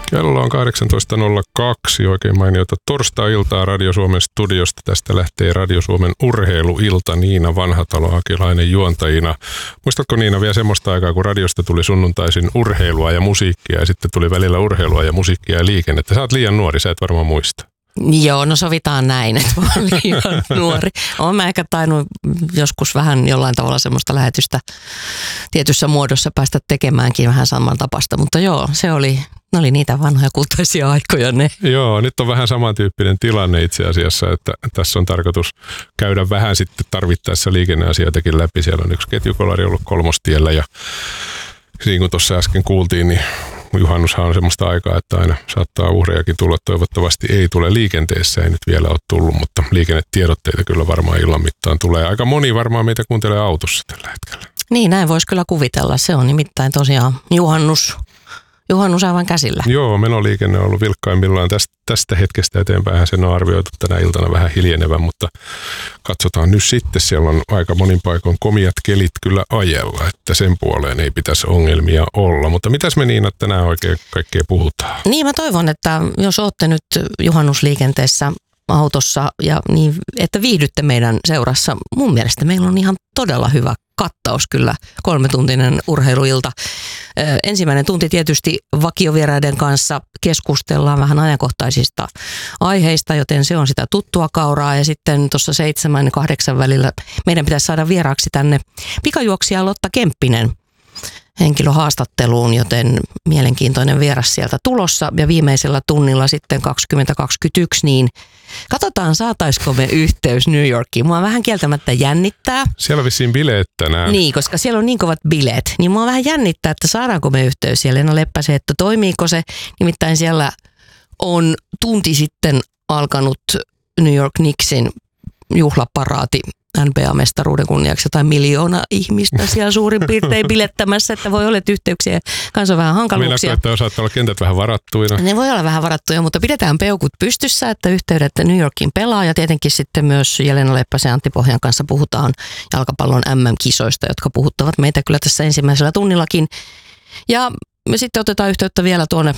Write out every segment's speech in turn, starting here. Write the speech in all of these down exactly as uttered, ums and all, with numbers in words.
Kello on kahdeksantoista nolla kaksi. Oikein mainiota torstai-iltaa Radio Suomen studiosta. Tästä lähtee Radio Suomen urheiluilta. Niina Vanhatalo-Akilainen juontajina. Muistatko, Niina, vielä semmoista aikaa, kun radiosta tuli sunnuntaisin urheilua ja musiikkia ja sitten tuli välillä urheilua ja musiikkia ja liikennettä? Sä oot liian nuori, sä et varmaan muista. Joo, no sovitaan näin, että mä oon liian nuori. Oon mä ehkä tainnut joskus vähän jollain tavalla semmoista lähetystä tietyssä muodossa päästä tekemäänkin vähän samantapasta, mutta joo, se oli, ne oli niitä vanhoja kultaisia aikoja ne. Joo, nyt on vähän samantyyppinen tilanne itse asiassa, että tässä on tarkoitus käydä vähän sitten tarvittaessa liikenneasioitakin läpi. Siellä on yksi ketjukolari ollut Kolmostiellä ja niin kuin tuossa äsken kuultiin, niin juhannushan on semmoista aikaa, että aina saattaa uhrejakin tulla. Toivottavasti ei tule liikenteessä, ei nyt vielä ole tullut, mutta liikennetiedotteita kyllä varmaan illan mittaan tulee. Aika moni varmaan meitä kuuntelee autossa tällä hetkellä. Niin, näin voisi kyllä kuvitella. Se on nimittäin tosiaan juhannus. Juhannus aivan käsillä. Joo, menoliikenne on ollut vilkkaimmillaan. Tästä, tästä hetkestä eteenpäin sen on arvioitu tänä iltana vähän hiljenevän, mutta katsotaan nyt sitten. Siellä on aika monin paikoin komiat kelit kyllä ajella, että sen puoleen ei pitäisi ongelmia olla. Mutta mitäs me Niina tänään oikein kaikkea puhutaan? Niin, mä toivon, että jos olette nyt juhannusliikenteessä autossa ja niin, että viihdytte meidän seurassa. Mun mielestä meillä on ihan todella hyvä kattaus kyllä, kolmetuntinen urheiluilta. Ö, ensimmäinen tunti tietysti vakiovieraiden kanssa keskustellaan vähän ajankohtaisista aiheista, joten se on sitä tuttua kauraa. Ja sitten tuossa seitsemän ja kahdeksan välillä meidän pitäisi saada vieraaksi tänne pikajuoksija Lotta Kemppinen henkilöhaastatteluun, joten mielenkiintoinen vieras sieltä tulossa. Ja viimeisellä tunnilla sitten kaksikymmentä kaksikymmentäyksi, niin katsotaan saataisiko me yhteys New Yorkiin. Mua vähän kieltämättä jännittää. Siellä on vissiin bileet tänään. Niin, koska siellä on niin kovat bileet. Niin mua vähän jännittää, että saadaanko me yhteys siellä. Leena Leppäsen, että toimiiko se. Nimittäin siellä on tunti sitten alkanut New York Knicksin juhlaparaati N B A-mestaruuden kunniaksi jotain miljoona ihmistä siellä suurin piirtein bilettämässä, että voi olla yhteyksiä kanssa on vähän hankaluuksia. Meillä että saattaa olla kentät vähän varattuina. Ne voi olla vähän varattuja, mutta pidetään peukut pystyssä, että yhteydet New Yorkin pelaa ja tietenkin sitten myös Leena Leppäsen ja Antti Pohjan kanssa puhutaan jalkapallon M M-kisoista, jotka puhuttavat meitä kyllä tässä ensimmäisellä tunnillakin. Ja me sitten otetaan yhteyttä vielä tuonne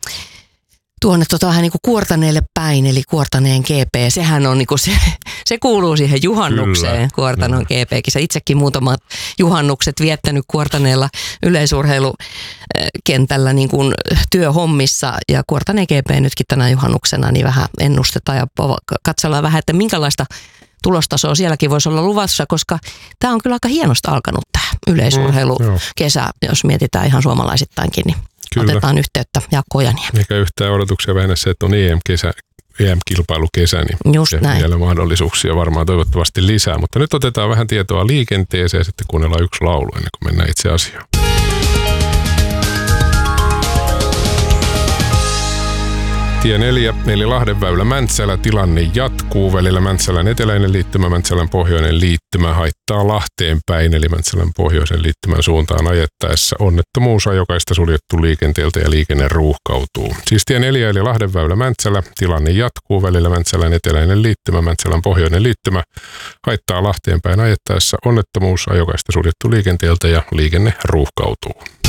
Tuonne tota vähän niin kuin Kuortaneelle päin, eli Kuortaneen G P. Sehän on niin kuin se, se kuuluu siihen juhannukseen, kyllä, Kuortanon G P-kisä. Itsekin muutamat juhannukset viettänyt Kuortaneella yleisurheilukentällä niin kuin työhommissa. Ja Kuortaneen G P nytkin tänä juhannuksena niin vähän ennustetaan ja katsellaan vähän, että minkälaista tulostasoa sielläkin voisi olla luvassa, koska tämä on kyllä aika hienosti alkanut tämä yleisurheilukesä, mm, jos mietitään ihan suomalaisittainkin, niin kyllä. Otetaan yhteyttä Jaakko Ojaniemi. Eikä yhtään odotuksia vähennä se, että on E M-kesä, E M-kilpailukesä, niin just näin. Vielä mahdollisuuksia varmaan toivottavasti lisää. Mutta nyt otetaan vähän tietoa liikenteeseen ja sitten kuunnellaan yksi laulu ennen kuin mennään itse asiaan. Tie neljä, eli Lahdenväylä Mäntsälä, tilanne jatkuu. Välillä Mäntsälän eteläinen liittymä, Mäntsälän pohjoinen liittymä haittaa Lahteen päin, eli Mäntsälän pohjoisen liittymän suuntaan ajettaessa onnettomuus ajokaista suljettu liikenteeltä ja liikenne ruuhkautuu. Siis tie neljä, eli Lahdenväylä Mäntsälä, tilanne jatkuu. Välillä Mäntsälän eteläinen liittymä, Mäntsälän pohjoinen liittymä haittaa Lahteen päin ajettaessa onnettomuus ajokaista suljettu liikenteeltä ja liikenne ruuhkautuu.